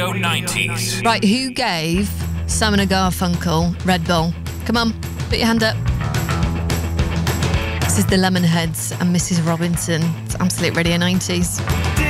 Radio 90s. Right, who gave Simon and Garfunkel Red Bull? Come on, put your hand up. This is the Lemonheads and Mrs. Robinson. It's Absolute Radio 90s.